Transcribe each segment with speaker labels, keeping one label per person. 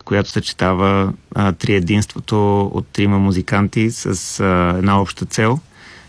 Speaker 1: която съчетава триединството от трима музиканти с една обща цел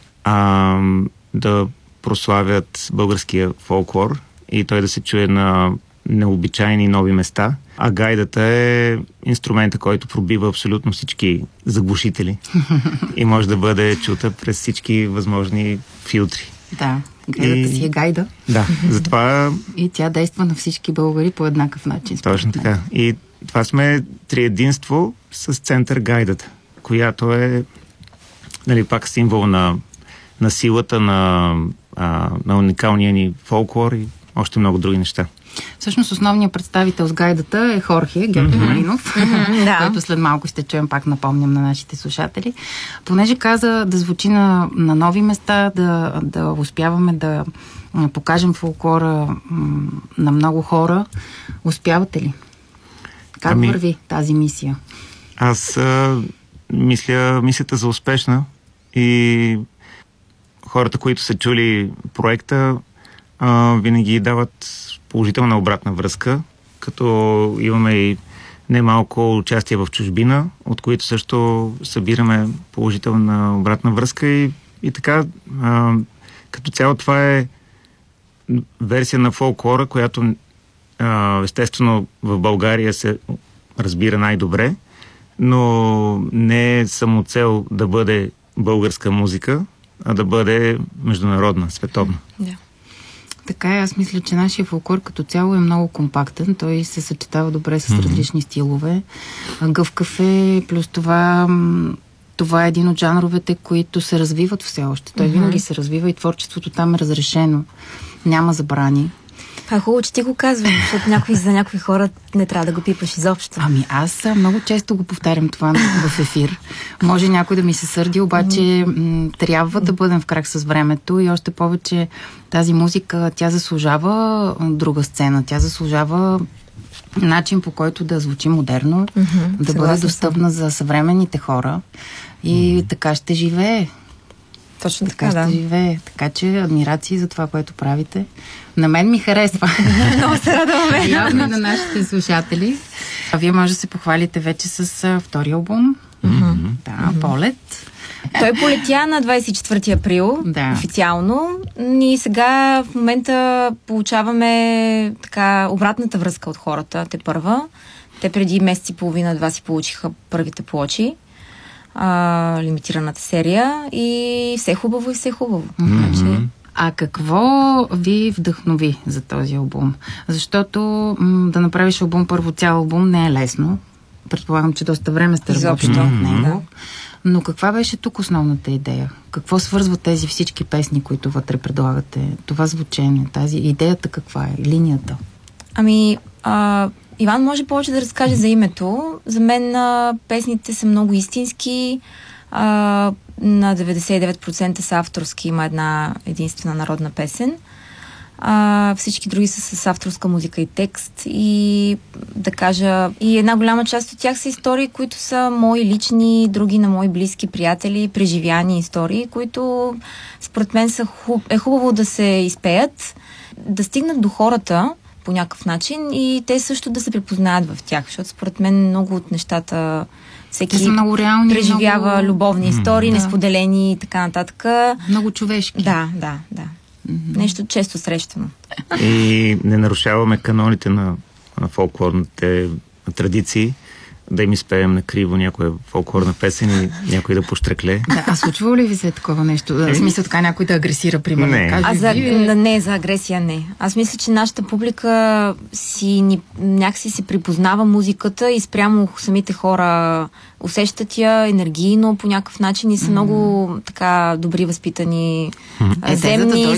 Speaker 1: да прославят българския фолклор и той да се чуе на необичайни нови места. А гайдата е инструмента, който пробива абсолютно всички заглушители и може да бъде чута през всички възможни филтри.
Speaker 2: Да, гайдата си е гайда.
Speaker 1: Да, затова...
Speaker 2: И тя действа на всички българи по еднакъв начин.
Speaker 1: Точно така. И това сме триединство с център гайдата, която е пак символ на силата, на уникалния ни фолклор и още много други неща.
Speaker 2: Всъщност основният представител с гайдата е Хорхе, Георги Малинов, който след малко ще чуем, пак напомням на нашите слушатели. Понеже каза да звучи на нови места, да успяваме да покажем фолклора на много хора, успявате ли? Как върви тази мисия?
Speaker 1: Аз мисля мисията за успешна и хората, които са чули проекта, винаги дават положителна обратна връзка, като имаме и немалко участие в чужбина, от които също събираме положителна обратна връзка и така. Като цяло това е версия на фолклора, която естествено в България се разбира най-добре, но не е самоцел да бъде българска музика, а да бъде международна, световна.
Speaker 2: Да. Така е, аз мисля, че нашия фолклор като цяло е много компактен. Той се съчетава добре с различни стилове. Гъвкав е, плюс това е един от жанровете, които се развиват все още. Той винаги се развива и творчеството там е разрешено. Няма забрани.
Speaker 3: Това е хубаво, че ти го казвам, защото за някои хора не трябва да го пипаш изобщо.
Speaker 2: Аз много често го повтарям това в ефир. Може някой да ми се сърди, обаче трябва да бъдем в крак с времето и още повече тази музика, тя заслужава друга сцена. Тя заслужава начин, по който да звучи модерно, да бъде достъпна за съвременните хора и така ще живее.
Speaker 3: Точно така, да.
Speaker 2: Ще живее. Така че адмирации за това, което правите. На мен ми харесва.
Speaker 3: Много се радваме.
Speaker 2: Явно на нашите слушатели. Вие може да се похвалите вече с втори албум. Полет.
Speaker 3: Той полетя на 24 април, официално. И сега в момента получаваме така обратната връзка от хората, те първа. Те преди месец и половина-два си получиха първите плочи. Лимитираната серия и все хубаво и все хубаво.
Speaker 2: А какво ви вдъхнови за този албум? Защото да направиш албум, първо цял албум не е лесно. Предполагам, че доста време сте работили от него. Но каква беше тук основната идея? Какво свързва тези всички песни, които вътре предлагате? Това звучение, тази идеята каква е? Линията?
Speaker 3: Иван може повече да разкаже за името. За мен песните са много истински. На 99% са авторски. Има една единствена народна песен. Всички други са с авторска музика и текст. И да кажа, и една голяма част от тях са истории, които са мои лични, други на мои близки приятели, преживяни истории, които според мен е хубаво да се изпеят, да стигнат до хората по някакъв начин и те също да се припознаят в тях, защото според мен много от нещата всеки
Speaker 2: много реални,
Speaker 3: преживява любовни истории, несподелени и така нататък.
Speaker 2: Много човешки.
Speaker 3: Да. Нещо често срещано.
Speaker 1: И не нарушаваме каноните на фолклорните традиции, да им изпеем на криво някоя фолклорна песен и някой да пощрекле.
Speaker 2: А случва ли ви се такова нещо? В смисъл така някой да агресира, примерно?
Speaker 1: Не.
Speaker 3: За агресия не. Аз мисля, че нашата публика някакси си припознава музиката и спрямо самите хора усещат я енергийно по някакъв начин и са много така добри, възпитани, земни.